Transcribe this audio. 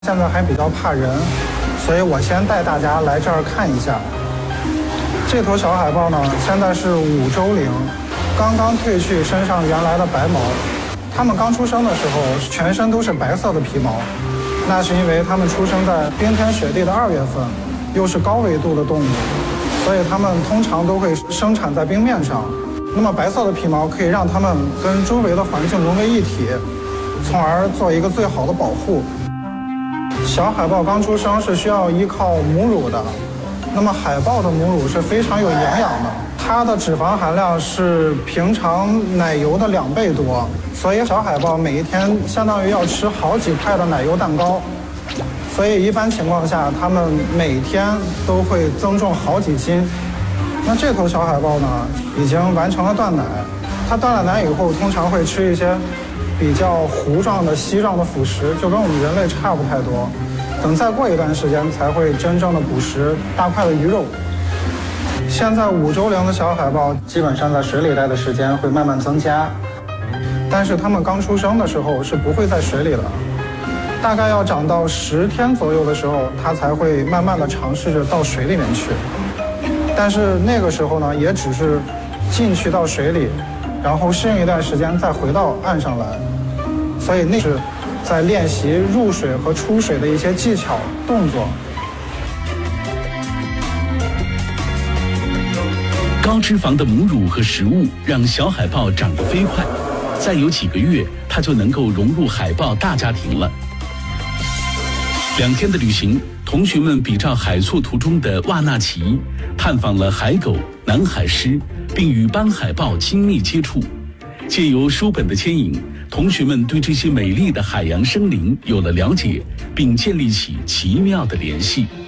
现在还比较怕人，所以我先带大家来这儿看一下。这头小海豹呢，现在是5周龄，刚刚褪去身上原来的白毛。它们刚出生的时候，全身都是白色的皮毛，那是因为它们出生在冰天雪地的2月份，又是高纬度的动物，所以它们通常都会生产在冰面上。那么白色的皮毛可以让它们跟周围的环境融为一体，从而做一个最好的保护。小海豹刚出生是需要依靠母乳的，那么海豹的母乳是非常有营养的，它的脂肪含量是平常奶油的2倍多，所以小海豹每一天相当于要吃好几块的奶油蛋糕，所以一般情况下它们每天都会增重好几斤。那这头小海豹呢，已经完成了断奶，它断了奶以后通常会吃一些比较糊状的稀状的辅食，就跟我们人类差不太多。等再过一段时间才会真正的捕食大块的鱼肉。现在5周龄的小海豹基本上在水里待的时间会慢慢增加，但是它们刚出生的时候是不会在水里的，大概要长到10天左右的时候，它才会慢慢的尝试着到水里面去。但是那个时候呢，也只是进去到水里，然后适应一段时间再回到岸上来，所以那是在练习入水和出水的一些技巧动作。 高脂肪的母乳和食物让小海豹长得飞快，再有几个月，它就能够融入海豹大家庭了。2天的旅行，同学们比照海错图中的瓦纳奇，探访了海狗、南海狮，并与斑海豹亲密接触。借由书本的牵引，同学们对这些美丽的海洋生灵有了了解，并建立起奇妙的联系。